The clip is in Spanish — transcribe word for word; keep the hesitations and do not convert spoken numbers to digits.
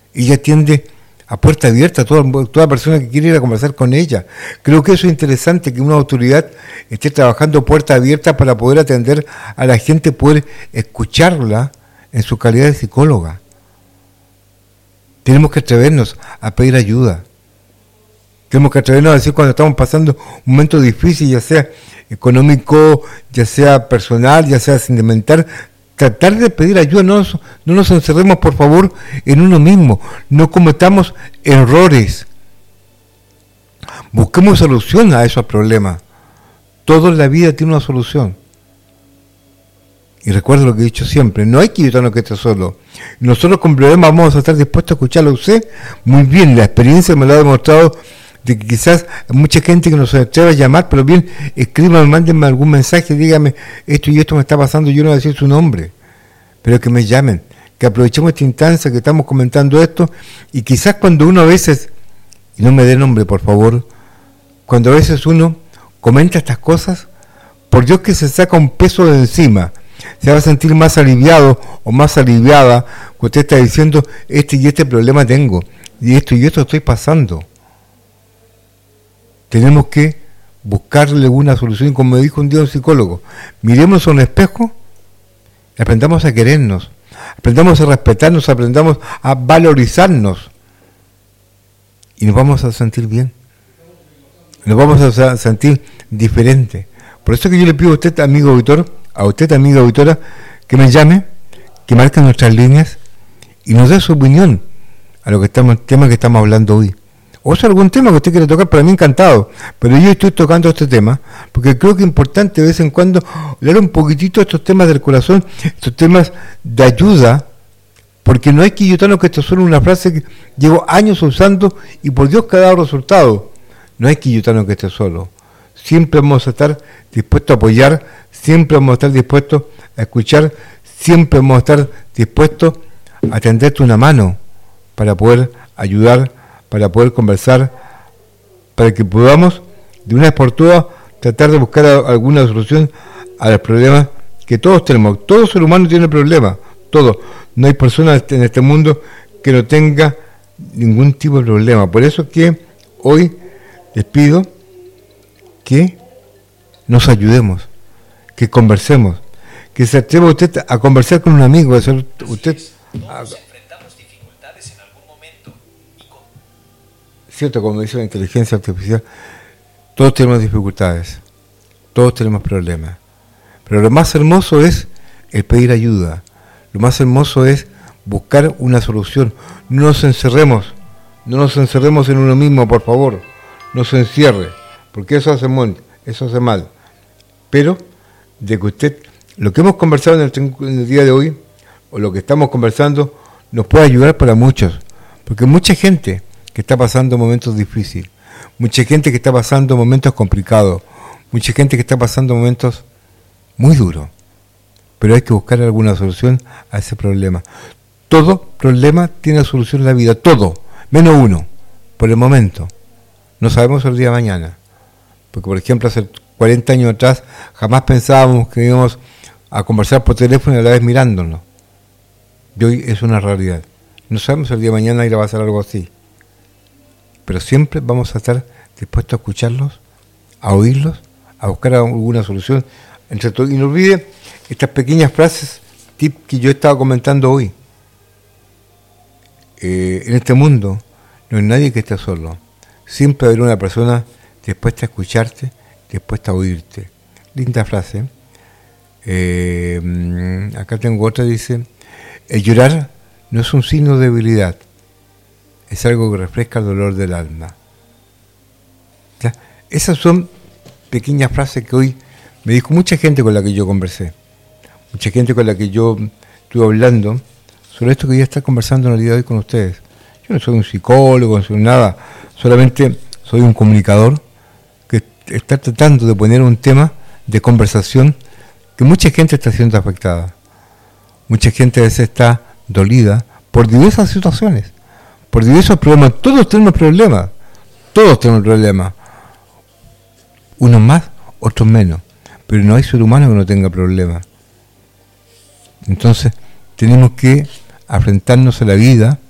Ella atiende a puerta abierta a toda, toda persona que quiere ir a conversar con ella. Creo que eso es interesante, que una autoridad esté trabajando puerta abierta para poder atender a la gente, poder escucharla en su calidad de psicóloga. Tenemos que atrevernos a pedir ayuda. Tenemos que atrevernos a decir cuando estamos pasando un momento difícil, ya sea económico, ya sea personal, ya sea sentimental, tratar de pedir ayuda. No nos, no nos encerremos, por favor, en uno mismo. No cometamos errores. Busquemos solución a esos problemas. Todo en la vida tiene una solución. Y recuerdo lo que he dicho siempre, no hay que ayudarnos que esté solo. Nosotros con problemas vamos a estar dispuestos a escucharlo a usted. Muy bien, la experiencia me lo ha demostrado, de que quizás hay mucha gente que nos atreve a llamar, pero bien, escríbanme, mándenme algún mensaje, díganme, esto y esto me está pasando, yo no voy a decir su nombre, pero que me llamen, que aprovechemos esta instancia que estamos comentando esto, y quizás cuando uno a veces, y no me dé nombre por favor, cuando a veces uno comenta estas cosas, por Dios que se saca un peso de encima, se va a sentir más aliviado o más aliviada cuando usted está diciendo, este y este problema tengo, y esto y esto estoy pasando. Tenemos que buscarle una solución, como me dijo un día un psicólogo, miremos a un espejo y aprendamos a querernos, aprendamos a respetarnos, aprendamos a valorizarnos y nos vamos a sentir bien, nos vamos a sentir diferente. Por eso que yo le pido a usted, amigo auditor, a usted, amiga auditora, que me llame, que marque nuestras líneas y nos dé su opinión a lo que estamos, tema que estamos hablando hoy. O sea, algún tema que usted quiere tocar, para mí encantado, pero yo estoy tocando este tema, porque creo que es importante de vez en cuando leer un poquitito estos temas del corazón, estos temas de ayuda, porque no hay que ayudarnos, que esto es solo una frase que llevo años usando y por Dios que ha dado resultado. No hay que ayudarnos que esté solo. Siempre vamos a estar dispuestos a apoyar, siempre vamos a estar dispuestos a escuchar, siempre vamos a estar dispuestos a tenderte una mano para poder ayudar, para poder conversar, para que podamos de una vez por todas tratar de buscar a, alguna solución a los problemas que todos tenemos. Todo ser humano tiene problemas, todo. No hay persona en este mundo que no tenga ningún tipo de problema. Por eso es que hoy les pido que nos ayudemos, que conversemos, que se atreva usted a conversar con un amigo, a ser usted... A, cierto, como dice la inteligencia artificial, todos tenemos dificultades, todos tenemos problemas, pero lo más hermoso es el pedir ayuda, lo más hermoso es buscar una solución. No nos encerremos, no nos encerremos en uno mismo, por favor, no se encierre, porque eso hace mal, eso hace mal. Pero de que usted, lo que hemos conversado en el, en el día de hoy, o lo que estamos conversando, nos puede ayudar para muchos, porque mucha gente que está pasando momentos difíciles, mucha gente que está pasando momentos complicados, mucha gente que está pasando momentos muy duros, pero hay que buscar alguna solución a ese problema. Todo problema tiene solución en la vida, todo, menos uno, por el momento. No sabemos el día de mañana, porque por ejemplo hace cuarenta años atrás jamás pensábamos que íbamos a conversar por teléfono y a la vez mirándonos. Y hoy es una realidad. No sabemos el día de mañana ir a pasar algo así, pero siempre vamos a estar dispuestos a escucharlos, a oírlos, a buscar alguna solución. Entre todo, y no olvide estas pequeñas frases, tip que yo he estado comentando hoy. Eh, en este mundo no hay nadie que esté solo. Siempre habrá una persona dispuesta a escucharte, dispuesta a oírte. Linda frase. Eh, acá tengo otra, dice, el llorar no es un signo de debilidad, es algo que refresca el dolor del alma. ¿Ya? Esas son pequeñas frases que hoy me dijo mucha gente con la que yo conversé, mucha gente con la que yo estuve hablando sobre esto que voy a estar conversando en el día de hoy con ustedes. Yo no soy un psicólogo, no soy nada, solamente soy un comunicador que está tratando de poner un tema de conversación que mucha gente está siendo afectada. Mucha gente a veces está dolida por diversas situaciones, por diversos problemas. Todos tenemos problemas, todos tenemos problemas. Unos más, otros menos. Pero no hay ser humano que no tenga problemas. Entonces, tenemos que enfrentarnos a la vida